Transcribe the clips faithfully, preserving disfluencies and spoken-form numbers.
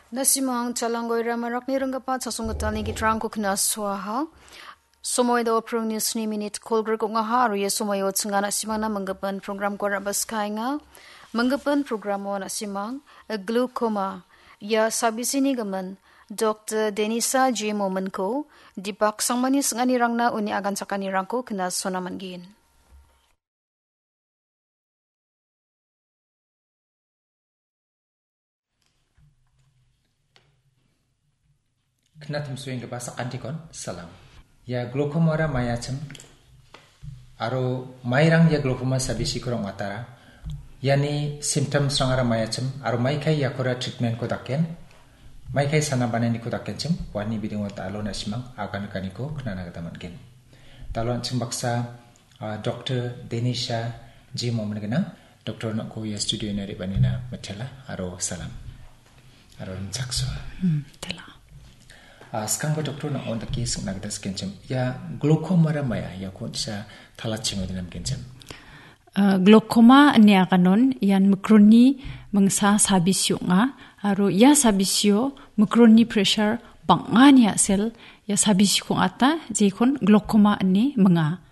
Nasimang chalangoy ramarak ni ranggapat sa sunggatan ni gitrang ko kinaswaha. Sumoy daw prong news ni minute kolger ko nga haro ya sumayot sa nga nasimang na manggapan program ko rabas kay nga. Manggapan programo nasimang glaucoma. Ya sabi sinigaman Doctor Denisa J. Momanko dipak sang manis nga nirang na uni agan sa kanirang ko kinaswa gin. Knatim suing bahasa antikon salam. Ya glaucoma ra mayacem. Aro mairang ya glaucoma sabisi kurang atara. Yani symptoms rangara mayacem. Aro maikai yakora treatment ko daken. Maikai sana banani ko daken cem. Wani biding wata alo na simang agan kaniko knana kataman gen. Talon cem baksa uh, Doctor Denisha J. Moman genang. Doktor nak ko ya studio nari banina matela. Aro salam. Aro njakso. Hmm, tela. Uh, sekarang ba doktor na on taki sing nagda skencem ya glaucoma ra maya ya ko sa talachingo dinam kencem uh, glaucoma ania kanon yan makroni mangsa sabisyo nga aro ya sabisyo makroni pressure bangania sel ya sabisyo kong ata jikon glaucoma ani mga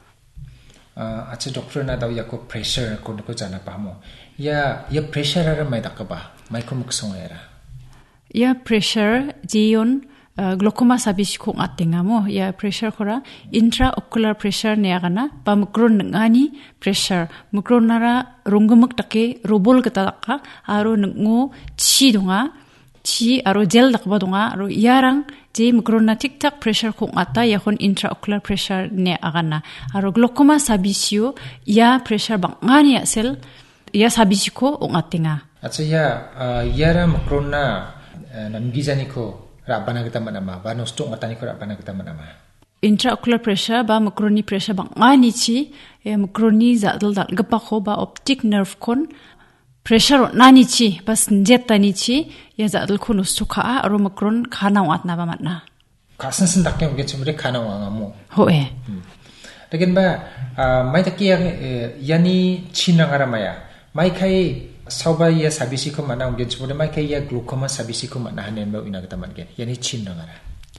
uh, acha doktor na daw ya ko pressure ko ko jana pamo ya ya pressure ra mai dakaba mai ko muksong era ya pressure jiyon Uh, glaucoma sabis kong ating mo ya pressure kora intraocular pressure niya kana pa mukron ngani pressure mukron nara runggumak take robol katalaka aro ngo chi donga chi aro gel dakba donga aro yarang je mukron na tiktak pressure kong ata ya kon intraocular pressure niya kana aro glaucoma sabisyo ya pressure bang ngani ya sel ya sabis ko ong atinga acha ya uh, yara mukron na uh, namgizani ko Rabana kita manama, ba nosto ngatani ko rabana kita manama. Intraocular pressure ba makroni pressure bang ngani chi e makroni za dal dal gapa ko ba optic nerve kon pressure nani chi bas njet tani chi ya za dal ko nosto kha aro makron khana wat na ba matna. Kasan sen dakye nge chumre khana wa ngamo. Ho e. Lakin ba mai taki yani chinangara maya. Mai kai Sauba ya sabisi ko mana ungen chumure mai kai ya glaucoma sabisi ko mana hanen ba ina kata man gen yani chin ngara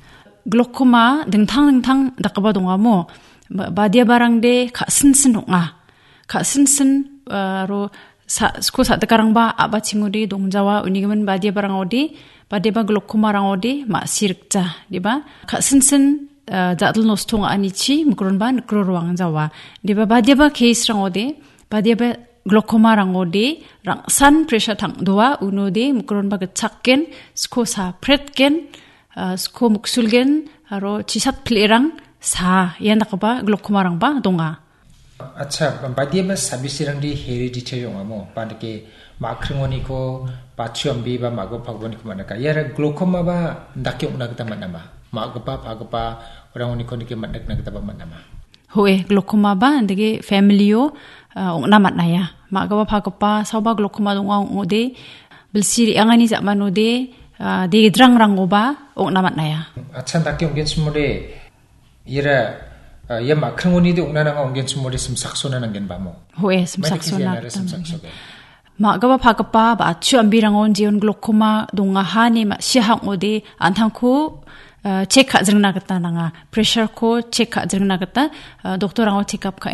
glaucoma dengthang dengthang dakaba donga mo badia barang de kha sin sin nga kha sin sin ro sa sko sa takarang ba aba chingudi dongjawa unigaman badia barang odi badia ba glaucoma rang odi ma sirkcha diba kha sin sin jadal nostong ani chi mukron ba nkro ruang jawa diba badia ba case rang odi badia ba glaucoma rangode rang san pressure thang doa unode mukron ba chakken sko sa pretken sko muksulgen aro chisat plerang sa yan nakaba glaucoma rang ba donga acha badia ba sabisi rang di hereditary ong amo pandake makrngoni ko pachuambi ba mago phagoni ko manaka yara glaucoma ba ndakye una kita manama magpa phagpa orangoni ko nike manak na kita ba manama hoe glaucoma ba ndege familyo ong namat na ya magawa phagpa sauba glaucoma donga ode bilsiri angani zaman ode de drang rango ba ong namat na ya acha dakye onggen smore ira ya makrngoni de ongna nga onggen smore simsaksona nangen ba mo hoe simsaksona magawa phagpa ba chu ambirangon jion glaucoma donga hani ma sihang ode anthangku check kha jringna gata nanga pressure ko check kha jringna gata doctor ang check up